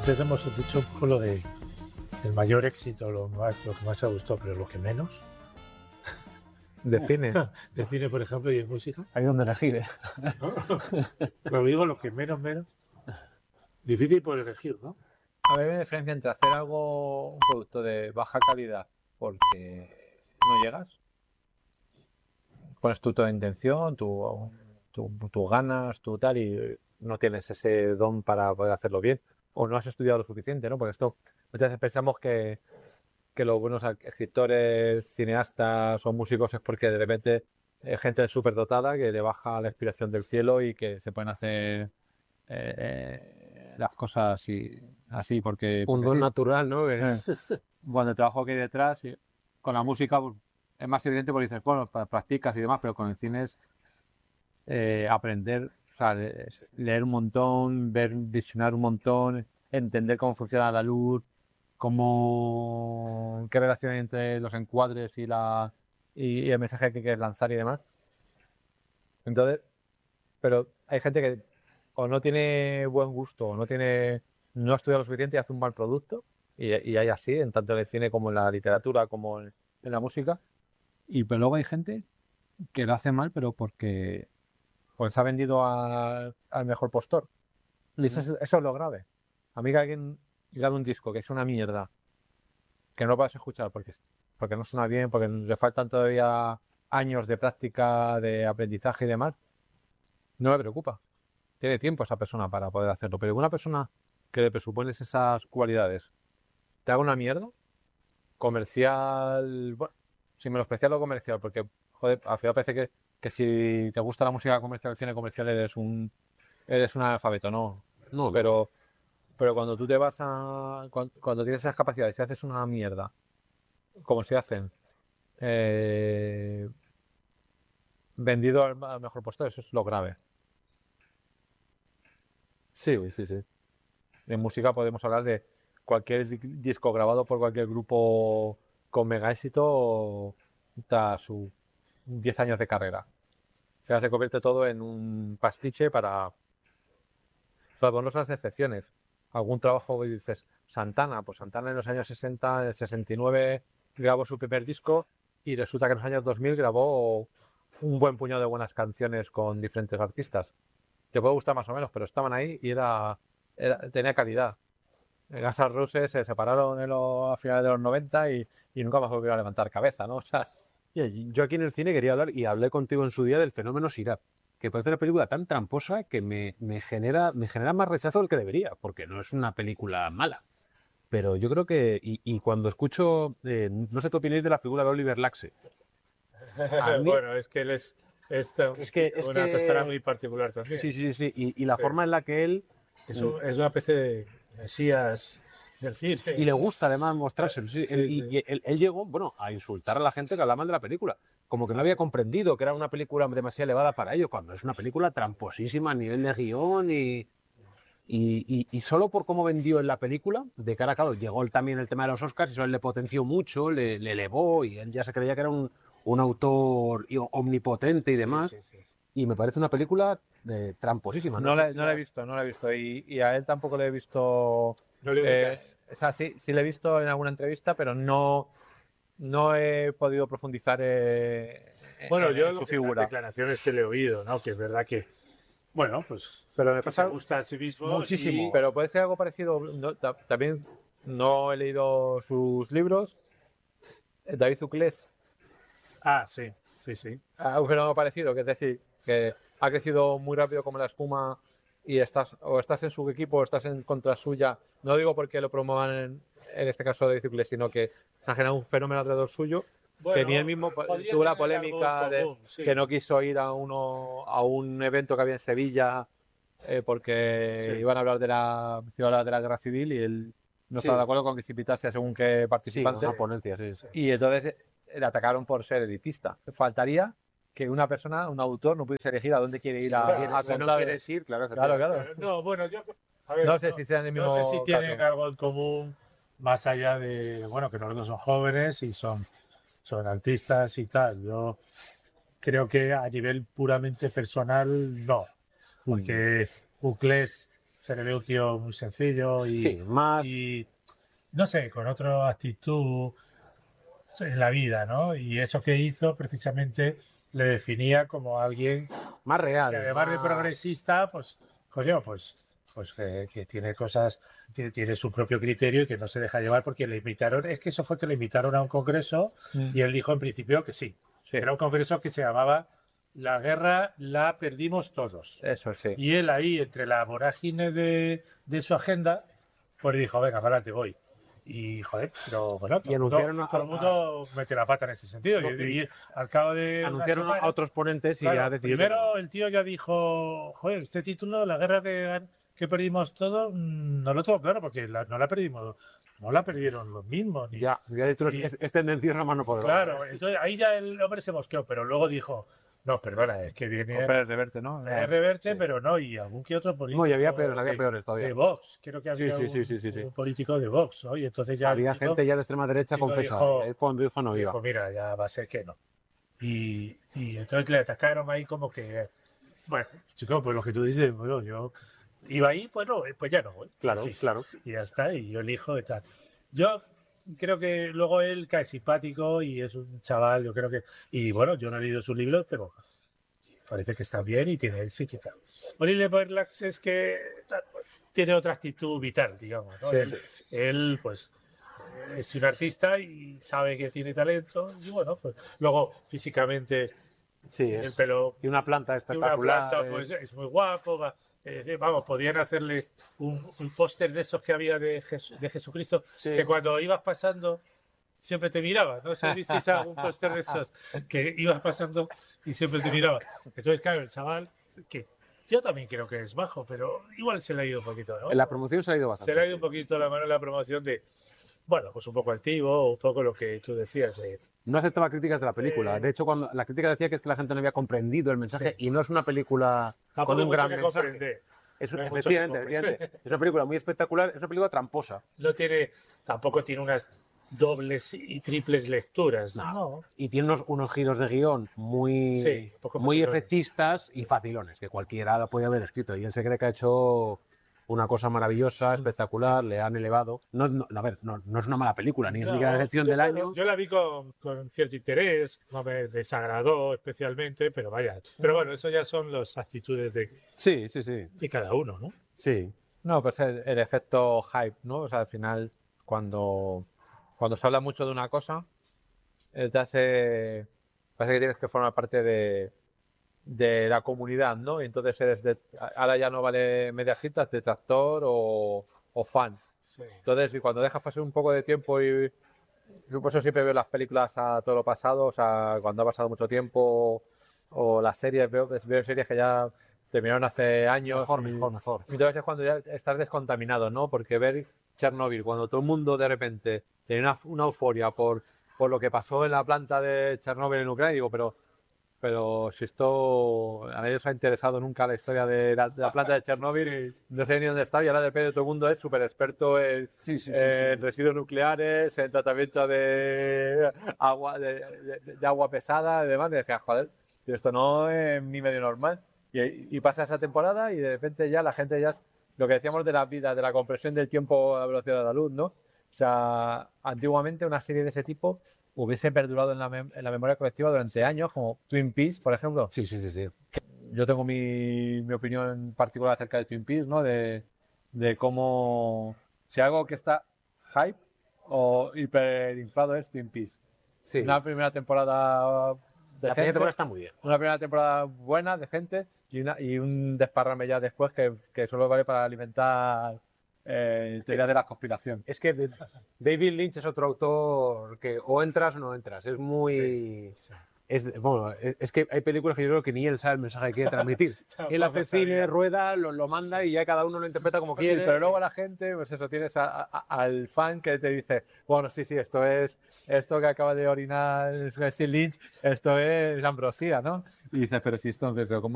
Antes hemos dicho un poco lo de el mayor éxito, lo que más ha gustado, pero lo que menos. De cine. De cine, por ejemplo, y de música. Ahí donde elegir, ¿eh? Pero digo lo que menos. Difícil por elegir, ¿no? A ver, hay diferencia entre hacer un producto de baja calidad porque no llegas, pones tú toda intención, tus ganas, tu tal, y no tienes ese don para poder hacerlo bien, o no has estudiado lo suficiente, ¿no? Porque esto, muchas veces pensamos que los buenos escritores, cineastas o músicos es porque de repente hay gente súper dotada que le baja la inspiración del cielo y que se pueden hacer las cosas así porque Un don sí. natural, ¿no? Cuando el trabajo que hay detrás, con la música pues, es más evidente porque dices, bueno, practicas y demás, pero con el cine es aprender, o sea, leer un montón, visionar un montón, entender cómo funciona la luz, qué relación hay entre los encuadres y el mensaje que quieres lanzar y demás. Entonces, pero hay gente que o no tiene buen gusto o no ha estudiado lo suficiente y hace un mal producto, y hay así, en tanto en el cine como en la literatura, como en la música, pero luego hay gente que lo hace mal, pero porque pues ha vendido al mejor postor. Y eso es lo grave. A mí que alguien grabe un disco que es una mierda, que no lo puedas escuchar porque no suena bien, porque le faltan todavía años de práctica, de aprendizaje y demás, no me preocupa. Tiene tiempo esa persona para poder hacerlo. Pero una persona que le presupones esas cualidades, te haga una mierda, comercial, bueno, sin menospreciar lo comercial, porque, joder, al final parece que si te gusta la música comercial, el cine comercial, eres un analfabeto, no. No, Pero cuando tú te vas cuando tienes esas capacidades y haces una mierda, como se hacen, vendido al mejor postor, eso es lo grave. sí. En música podemos hablar de cualquier disco grabado por cualquier grupo con mega éxito tras sus 10 años de carrera. O sea, se convierte todo en un pastiche salvo las excepciones. Algún trabajo que dices, Santana, pues Santana en los años 60, en el 69 grabó su primer disco y resulta que en los años 2000 grabó un buen puñado de buenas canciones con diferentes artistas. Te puede gustar más o menos, pero estaban ahí y tenía calidad. Guns N' Roses se separaron a finales de los 90 y nunca más volvieron a levantar cabeza, ¿no? O sea, Yo aquí en el cine quería hablar, y hablé contigo en su día, del fenómeno Sirap, que parece una película tan tramposa que me genera más rechazo del que debería, porque no es una película mala. Pero yo creo que, y cuando escucho, no sé qué opináis de la figura de Oliver Laxe. Bueno, es que él es una persona muy particular también. Sí. Y la forma en la que él... Es una especie de mesías del cine. Y le gusta además mostrárselo. Él llegó, bueno, a insultar a la gente que hablaba mal de la película. Como que no había comprendido que era una película demasiado elevada para ello, cuando es una película tramposísima a nivel de guión y solo por cómo vendió en la película, de cara a claro, llegó también el tema de los Oscars y eso él le potenció mucho, le elevó y él ya se creía que era un autor omnipotente y demás. Sí. Y me parece una película tramposísima. No la he visto y a él tampoco le he visto. No le ubicas. O sea, sí le he visto en alguna entrevista, pero no he podido profundizar bueno, en yo su figura. Las declaraciones que le he oído, ¿no? Que es verdad que, bueno, pues, pero me pasa, me gusta a sí mismo muchísimo. Pero puede ser algo parecido. También no he leído sus libros. David Zuclés. Ah, sí. Un fenómeno parecido, que es decir, que ha crecido muy rápido como la espuma y estás en su equipo o estás en contra suya. No digo porque lo promuevan en este caso de Zuclés, sino que se ha generado un fenómeno alrededor suyo. Bueno, que ni él mismo tuvo la polémica que no quiso ir a un evento que había en Sevilla porque iban a hablar de la guerra civil y él no estaba de acuerdo con que se invitase a según qué participante. Sí, una ponencia, sí. Y entonces le atacaron por ser elitista. Faltaría que una persona, un autor, no pudiese elegir a dónde quiere ir a no quieres ir, claro. No, bueno, no sé si sean el mismo. No sé si tienen algo en común, más allá de, bueno, que los dos son jóvenes y son artistas y tal. Yo creo que a nivel puramente personal, no. Porque Uclés se le ve un tío muy sencillo Sí, más. y no sé, con otra actitud en la vida, ¿no? Y eso que hizo precisamente le definía como alguien Más que real. además de más- progresista, pues, coño, pues que tiene cosas, tiene su propio criterio y que no se deja llevar porque le invitaron, es que eso fue que le invitaron a un congreso y él dijo en principio que sí. Sí. Era un congreso que se llamaba La guerra la perdimos todos. Eso sí. Y él ahí, entre la vorágine de su agenda, pues dijo, venga, para adelante voy. Y, joder, pero bueno, Y anunciaron todo el mundo mete la pata en ese sentido. No, Y al cabo de una Anunciaron semana, a otros ponentes y claro, ya decidieron. primero el tío ya dijo, joder, este título, la guerra que perdimos todos, no lo tengo claro porque no la perdimos, no la perdieron los mismos. Ya dicho, y- es tendencioso a mano poderosa. Claro, entonces ahí ya el hombre se mosqueó, pero luego dijo, no, perdona, es que viene Pérez Reverte, ¿no? es Reverte, sí. pero no, y algún que otro político. No, y había peores todavía. De Vox, creo que Sí, había sí, sí, sí, sí, sí. un político de Vox, ¿no? Y entonces ya el Había chico gente ya de extrema derecha chico confesada. dijo- Ahí fue cuando dijo no iba. dijo, mira, ya va a ser que no. Y entonces le atacaron ahí como que, bueno, chico, pues lo que tú dices, bueno, yo iba ahí, pues no, pues ya no voy. Claro, Sí, claro. Y ya está, y yo elijo y tal. Yo creo que luego él cae simpático y es un chaval, yo creo que, y bueno, yo no he leído sus libros, pero parece que está bien y tiene éxito y tal. Oliver Berlax es que tiene otra actitud vital, digamos, ¿no? Él, pues, es un artista y sabe que tiene talento y bueno, pues luego físicamente Sí, el pelo y una planta de una espectacular. planta pues es muy guapo, vamos, podían hacerle un póster de esos que había de Jesucristo Sí. que cuando ibas pasando siempre te miraba, ¿no? Si visteis algún póster de esos que ibas pasando y siempre te miraba. Entonces, claro, el chaval, que yo también creo que es bajo, pero igual se le ha ido un poquito, ¿no? En la promoción se ha ido bastante. Se le ha ido un poquito la mano en la promoción de, bueno, pues un poco altivo, un poco lo que tú decías. No aceptaba críticas de la película. De hecho, cuando la crítica decía que es que la gente no había comprendido el mensaje Sí. y no es una película Tampoco con hay un mucho gran que mensaje. comprender. Es, No hay mucho que efectivamente, comprender. efectivamente. Es una película muy espectacular, es una película tramposa. No tiene, tampoco tiene unas dobles y triples lecturas, ¿no? Y tiene unos giros de guión muy, Sí, poco muy facilones. efectistas y facilones, que cualquiera lo podía haber escrito. Y él se cree que ha hecho una cosa maravillosa, espectacular, le han elevado. A ver, no es una mala película, ni es ni que la decepción del año. Yo la vi con cierto interés, no me desagradó especialmente, pero vaya. Pero bueno, eso ya son las actitudes Sí. de cada uno, ¿no? Sí. No, pues el efecto hype, ¿no? O sea, al final, cuando se habla mucho de una cosa, te hace. Parece que tienes que formar parte de la comunidad, ¿no? Y entonces ahora ya no vale mediajitas, detractor o fan. Sí. Entonces, y cuando dejas pasar un poco de tiempo y yo por eso siempre veo las películas a todo lo pasado, o sea, cuando ha pasado mucho tiempo, o las series, veo series que ya terminaron hace años. Mejor. Y entonces es cuando ya estás descontaminado, ¿no? Porque ver Chernobyl, cuando todo el mundo de repente tenía una euforia por lo que pasó en la planta de Chernobyl en Ucrania, digo, pero si esto a nadie os ha interesado nunca la historia de la planta de Chernobyl, no sé ni dónde está, y ahora de repente todo el mundo es súper experto en residuos nucleares, en tratamiento de agua, de agua pesada y demás, y decías, joder, esto no es ni medio normal. Y pasa esa temporada y de repente ya la gente ya, lo que decíamos de la vida, de la compresión del tiempo a la velocidad de la luz, ¿no? O sea, antiguamente una serie de ese tipo hubiese perdurado en la memoria colectiva durante años, como Twin Peaks, por ejemplo. Sí. Yo tengo mi opinión particular acerca de Twin Peaks, ¿no? De cómo, si algo que está hype o hiperinflado es Twin Peaks. Sí. Una primera temporada de La primera gente, temporada está muy bien. una primera temporada buena de gente y un desparrame ya después que solo vale para alimentar teorías de la conspiración. Es que David Lynch es otro autor que o entras o no entras. Es muy... Sí. Es que hay películas que yo creo que ni él sabe el mensaje que quiere transmitir. Él hace cine, rueda, lo manda y ya cada uno lo interpreta como quiere. Pero luego la gente, pues eso, tienes al fan que te dice, bueno, sí, esto que acaba de orinar Steve Lynch, esto es ambrosía, ¿no? Y dices, pero si esto, pero ¿cómo